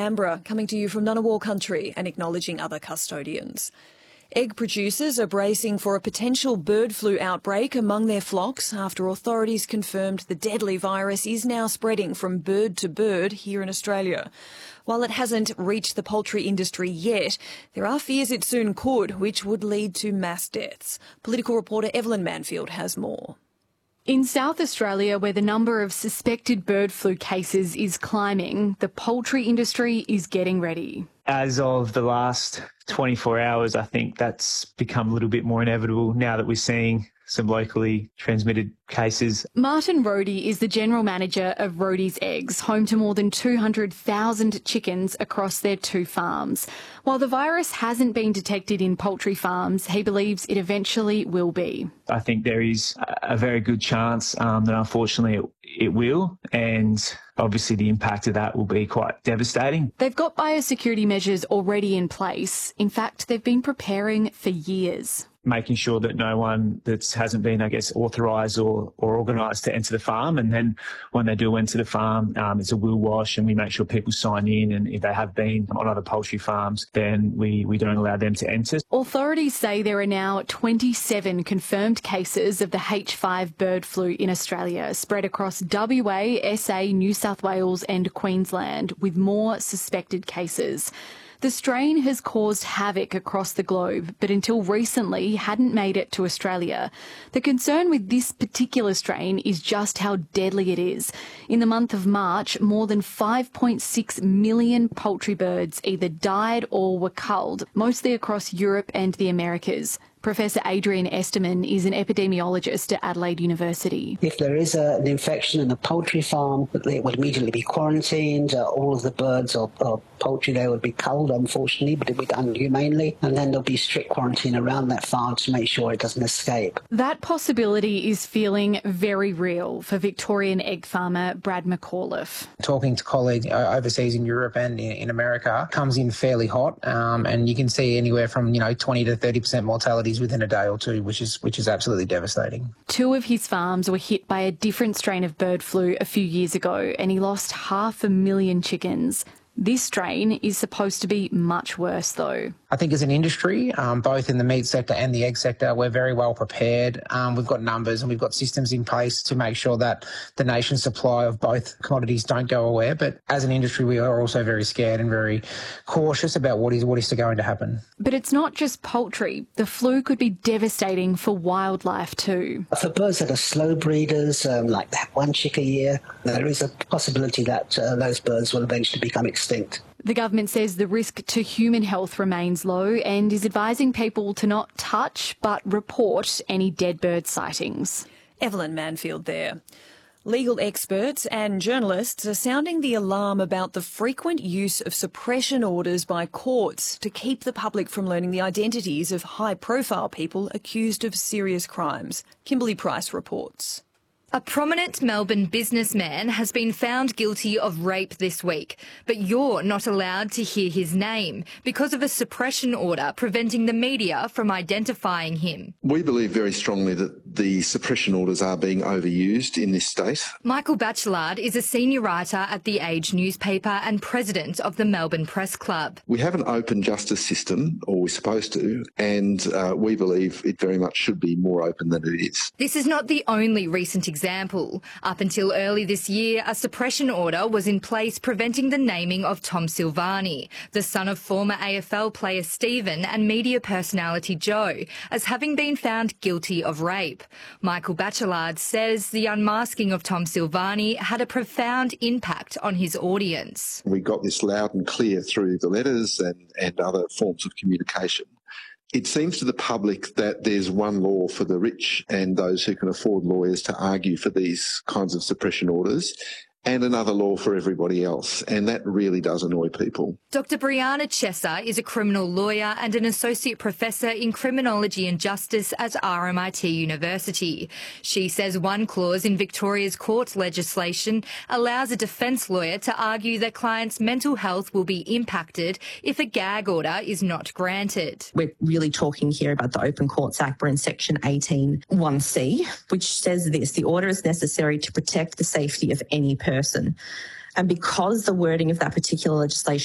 Canberra, coming to you from Ngunnawal country and acknowledging other custodians. Egg producers are bracing for a potential bird flu outbreak among their flocks after authorities confirmed the deadly virus is now spreading from bird to bird here in Australia. While it hasn't reached the poultry industry yet, there are fears it soon could, which would lead to mass deaths. Political reporter Evelyn Manfield has more. In South Australia, where the number of suspected bird flu cases is climbing, the poultry industry is getting ready. As of the last 24 hours, I think that's become a little bit more inevitable now that we're seeing some locally transmitted cases. Martin Rohde is the general manager of Rohde's Eggs, home to more than 200,000 chickens across their 2 farms. While the virus hasn't been detected in poultry farms, he believes it eventually will be. I think there is a very good chance that unfortunately it will, and obviously the impact of that will be quite devastating. They've got biosecurity measures already in place. In fact, they've been preparing for years. Making sure that no one that hasn't been, authorised or organised to enter the farm. And then when they do enter the farm, it's a will wash and we make sure people sign in. And if they have been on other poultry farms, then we don't allow them to enter. Authorities say there are now 27 confirmed cases of the H5 bird flu in Australia, spread across WA, SA, New South Wales and Queensland, with more suspected cases. The strain has caused havoc across the globe, but until recently hadn't made it to Australia. The concern with this particular strain is just how deadly it is. In the month of March, more than 5.6 million poultry birds either died or were culled, mostly across Europe and the Americas. Professor Adrian Esterman is an epidemiologist at Adelaide University. If there is an infection in a poultry farm, it would immediately be quarantined. All of the birds or poultry there would be culled, unfortunately, but it would be done humanely. And then there'll be strict quarantine around that farm to make sure it doesn't escape. That possibility is feeling very real for Victorian egg farmer Brad McAuliffe. Talking to colleagues overseas in Europe and in America comes in fairly hot, and you can see anywhere from 20 to 30% mortality within a day or two, which is absolutely devastating. 2 of his farms were hit by a different strain of bird flu a few years ago, and he lost 500,000 chickens. This strain is supposed to be much worse, though. I think as an industry, both in the meat sector and the egg sector, we're very well prepared. We've got numbers and we've got systems in place to make sure that the nation's supply of both commodities don't go away. But as an industry, we are also very scared and very cautious about what is going to happen. But it's not just poultry. The flu could be devastating for wildlife too. For birds that are slow breeders, like that 1 chick a year, there is a possibility that those birds will eventually become extinct. The government says the risk to human health remains low and is advising people to not touch but report any dead bird sightings. Evelyn Manfield there. Legal experts and journalists are sounding the alarm about the frequent use of suppression orders by courts to keep the public from learning the identities of high-profile people accused of serious crimes. Kimberly Price reports. A prominent Melbourne businessman has been found guilty of rape this week, but you're not allowed to hear his name because of a suppression order preventing the media from identifying him. We believe very strongly that the suppression orders are being overused in this state. Michael Bachelard is a senior writer at The Age newspaper and president of the Melbourne Press Club. We have an open justice system, or we're supposed to, and we believe it very much should be more open than it is. This is not the only recent example. Up until early this year, a suppression order was in place preventing the naming of Tom Silvani, the son of former AFL player Stephen and media personality Joe, as having been found guilty of rape. Michael Bachelard says the unmasking of Tom Silvani had a profound impact on his audience. We got this loud and clear through the letters and other forms of communication. It seems to the public that there's one law for the rich and those who can afford lawyers to argue for these kinds of suppression orders, and another law for everybody else, and that really does annoy people. Dr Brianna Chesser is a criminal lawyer and an associate professor in criminology and justice at RMIT University. She says one clause in Victoria's court legislation allows a defence lawyer to argue their client's mental health will be impacted if a gag order is not granted. We're really talking here about the Open Courts Act. We're in section 18(1)(c), which says this: the order is necessary to protect the safety of any person. And because the wording of that particular legislation